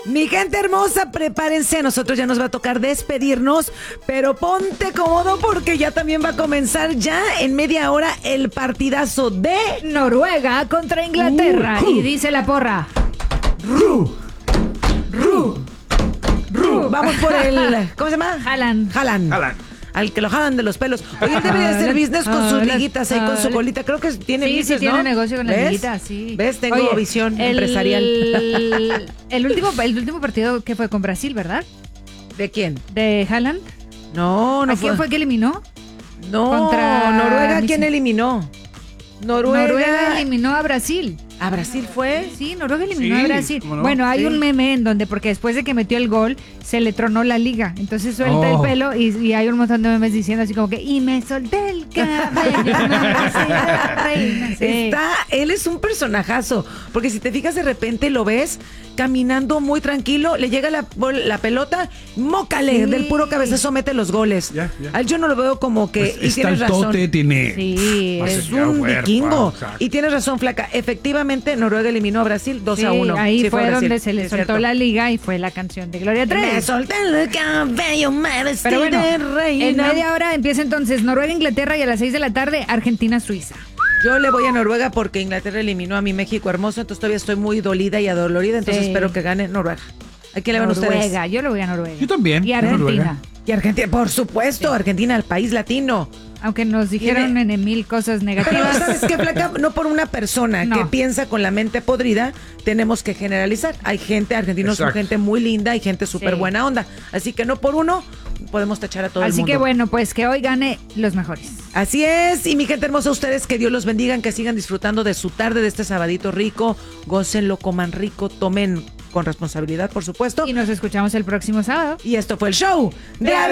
Mi gente hermosa, prepárense, a nosotros ya nos va a tocar despedirnos, pero ponte cómodo porque ya también va a comenzar ya en media hora el partidazo de Noruega contra Inglaterra. Y dice la porra. Vamos por el, ¿cómo se llama? Haaland. Al que lo jalan de los pelos. Oye, él debería hacer business con sus liguitas ahí, con su colita. Creo que tiene business, sí, tiene ¿no? negocio con las ¿Ves? liguitas, sí. ¿Ves? Tengo visión empresarial. El último partido que fue con Brasil, ¿verdad? ¿De quién? De Haaland. No ¿A quién fue que eliminó? No, Contra Noruega, ¿quién eliminó? Noruega eliminó a Brasil. ¿A Brasil fue? Sí, Noruega eliminó a Brasil. ¿cómo no? Bueno, hay Sí. un meme en donde, porque después de que metió el gol, se le tronó la liga. Entonces suelta el pelo y hay un montón de memes diciendo así como que, y me solté el cabello. Reina. Sí. Él es un personajazo, porque si te fijas de repente lo ves caminando muy tranquilo, le llega la pelota, mócale, Sí. del puro cabezazo mete los goles. Ya. A él yo no lo veo como que, Pues y está tienes razón. altote, tiene... Sí, Pues Es ya un huerfa, vikingo. exacto. Y tienes razón, flaca. Efectivamente, Noruega eliminó a Brasil 2-1. ahí Sí, fue Brasil, donde se le es soltó cierto. la liga y fue la canción de Gloria Me Trevi. solté el cabello, me vestí Pero bueno, de reina. en media hora empieza entonces Noruega-Inglaterra y a las 6 de la tarde Argentina-Suiza. Yo le voy a Noruega porque Inglaterra eliminó a mi México hermoso, entonces todavía estoy muy dolida y adolorida, entonces Sí. espero que gane Noruega. ¿A quién le van ustedes? Noruega, yo le voy a Noruega. Yo también, Y a Argentina. Noruega. Y Argentina, por supuesto, Argentina, el país latino. Aunque nos dijeron en mil cosas Pero negativas. ¿sabes qué, flaca? No por una persona No. que piensa con la mente podrida, tenemos que generalizar. Hay gente, argentinos son Exacto. gente muy linda y gente súper Sí. buena onda. Así que no por uno podemos tachar a todo el Así mundo. que bueno, pues que hoy gane los mejores. Así es, y mi gente hermosa, ustedes que Dios los bendiga, que sigan disfrutando de su tarde, de este sabadito rico, gócenlo, coman rico, tomen con responsabilidad, por supuesto. Y nos escuchamos el próximo sábado. Y esto fue el show de